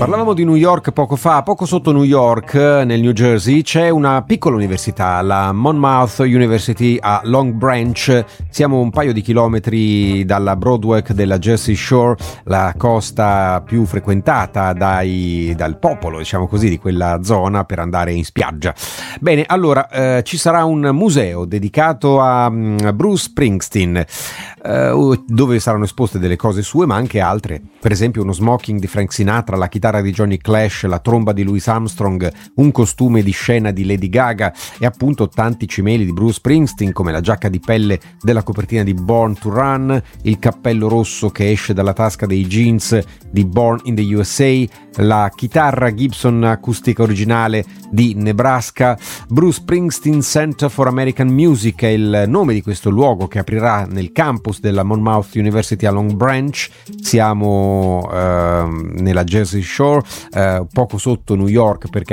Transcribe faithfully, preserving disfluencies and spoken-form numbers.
Parlavamo di New York poco fa. Poco sotto New York, nel New Jersey, c'è una piccola università, la Monmouth University a Long Branch. Siamo un paio di chilometri dalla Broadway della Jersey Shore, la costa più frequentata dai, dal popolo, diciamo così, di quella zona per andare in spiaggia. Bene, allora eh, ci sarà un museo dedicato a, a Bruce Springsteen, eh, dove saranno esposte delle cose sue, ma anche altre. Per esempio uno smoking di Frank Sinatra, la chitarra di Johnny Clash, la tromba di Louis Armstrong, un costume di scena di Lady Gaga e appunto tanti cimeli di Bruce Springsteen, come la giacca di pelle della copertina di Born to Run, il cappello rosso che esce dalla tasca dei jeans di Born in the U S A, la chitarra Gibson acustica originale di Nebraska. Bruce Springsteen Center for American Music è il nome di questo luogo che aprirà nel campus della Monmouth University a Long Branch. Siamo eh, nella Jersey Shore, eh, poco sotto New York, perché